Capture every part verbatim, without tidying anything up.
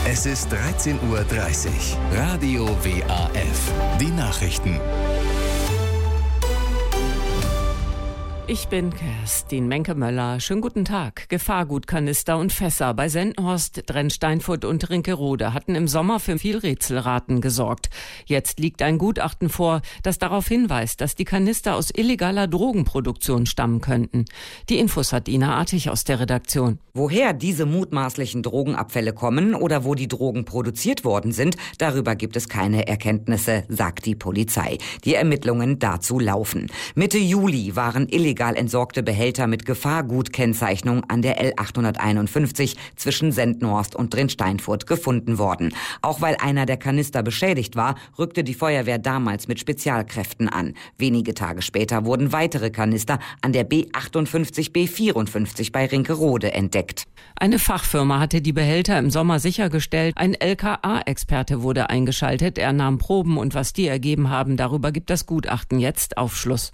Es ist dreizehn Uhr dreißig. Radio W A F. Die Nachrichten. Ich bin Kerstin Menke-Möller. Schönen guten Tag. Gefahrgutkanister und Fässer bei Sendenhorst, Drensteinfurt und Rinkerode hatten im Sommer für viel Rätselraten gesorgt. Jetzt liegt ein Gutachten vor, das darauf hinweist, dass die Kanister aus illegaler Drogenproduktion stammen könnten. Die Infos hat Ina Artig aus der Redaktion. Woher diese mutmaßlichen Drogenabfälle kommen oder wo die Drogen produziert worden sind, darüber gibt es keine Erkenntnisse, sagt die Polizei. Die Ermittlungen dazu laufen. Mitte Juli waren illegal entsorgte Behälter mit Gefahrgutkennzeichnung an der L achthunderteinundfünfzig zwischen Sendenhorst und Drensteinfurt gefunden worden. Auch weil einer der Kanister beschädigt war, rückte die Feuerwehr damals mit Spezialkräften an. Wenige Tage später wurden weitere Kanister an der B achtundfünfzig B vierundfünfzig bei Rinkerode entdeckt. Eine Fachfirma hatte die Behälter im Sommer sichergestellt. Ein L K A-Experte wurde eingeschaltet. Er nahm Proben und was die ergeben haben, darüber gibt das Gutachten jetzt Aufschluss.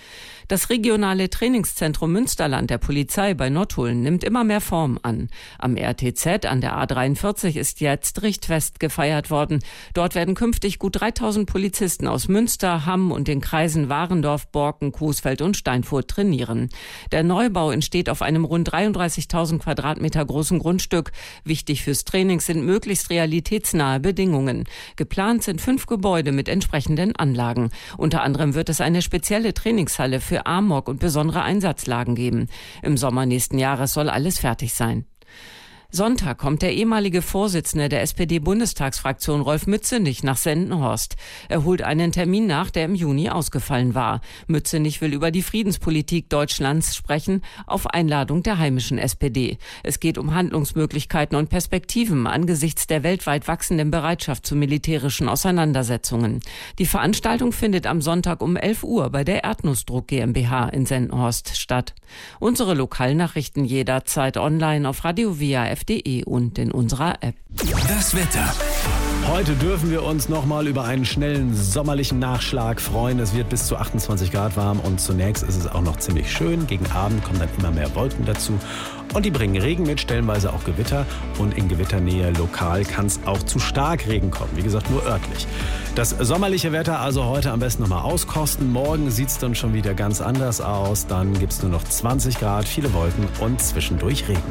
Das regionale Trainingszentrum Münsterland der Polizei bei Nottuln nimmt immer mehr Form an. Am R T Z an der A dreiundvierzig ist jetzt Richtfest gefeiert worden. Dort werden künftig gut dreitausend Polizisten aus Münster, Hamm und den Kreisen Warendorf, Borken, Coesfeld und Steinfurt trainieren. Der Neubau entsteht auf einem rund dreiunddreißigtausend Quadratmeter großen Grundstück. Wichtig fürs Training sind möglichst realitätsnahe Bedingungen. Geplant sind fünf Gebäude mit entsprechenden Anlagen. Unter anderem wird es eine spezielle Trainingshalle für für Amok und besondere Einsatzlagen geben. Im Sommer nächsten Jahres soll alles fertig sein. Sonntag kommt der ehemalige Vorsitzende der S P D-Bundestagsfraktion Rolf Mützenich nach Sendenhorst. Er holt einen Termin nach, der im Juni ausgefallen war. Mützenich will über die Friedenspolitik Deutschlands sprechen, auf Einladung der heimischen S P D. Es geht um Handlungsmöglichkeiten und Perspektiven angesichts der weltweit wachsenden Bereitschaft zu militärischen Auseinandersetzungen. Die Veranstaltung findet am Sonntag um elf Uhr bei der Erdnussdruck GmbH in Sendenhorst statt. Unsere Lokalnachrichten jederzeit online auf Radio W A F punkt de und in unserer App. Das Wetter. Heute dürfen wir uns nochmal über einen schnellen sommerlichen Nachschlag freuen. Es wird bis zu achtundzwanzig Grad warm und zunächst ist es auch noch ziemlich schön. Gegen Abend kommen dann immer mehr Wolken dazu und die bringen Regen mit, stellenweise auch Gewitter. Und in Gewitternähe lokal kann es auch zu Starkregen kommen, wie gesagt nur örtlich. Das sommerliche Wetter also heute am besten nochmal auskosten. Morgen sieht es dann schon wieder ganz anders aus. Dann gibt es nur noch zwanzig Grad, viele Wolken und zwischendurch Regen.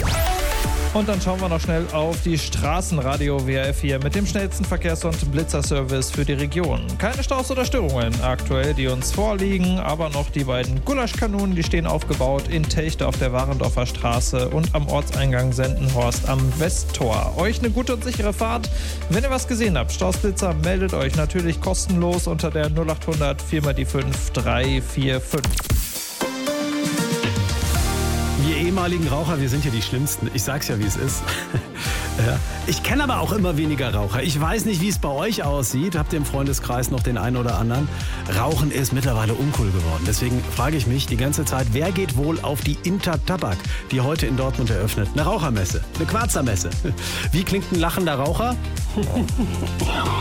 Und dann schauen wir noch schnell auf die Straßenradio W A F hier mit dem schnellsten Verkehrs- und Blitzerservice für die Region. Keine Staus oder Störungen aktuell, die uns vorliegen, aber noch die beiden Gulaschkanonen, die stehen aufgebaut in Techte auf der Warendorfer Straße und am Ortseingang Sendenhorst am Westtor. Euch eine gute und sichere Fahrt. Wenn ihr was gesehen habt, Stausblitzer, meldet euch natürlich kostenlos unter der null achthundert vier mal die fünf drei vier fünf. Wir ehemaligen Raucher, wir sind ja die Schlimmsten. Ich sag's ja, wie es ist. Ja. Ich kenne aber auch immer weniger Raucher. Ich weiß nicht, wie es bei euch aussieht. Habt ihr im Freundeskreis noch den einen oder anderen? Rauchen ist mittlerweile uncool geworden. Deswegen frage ich mich die ganze Zeit, wer geht wohl auf die Intertabak, die heute in Dortmund eröffnet? Eine Rauchermesse, eine Quarzermesse. Wie klingt ein lachender Raucher?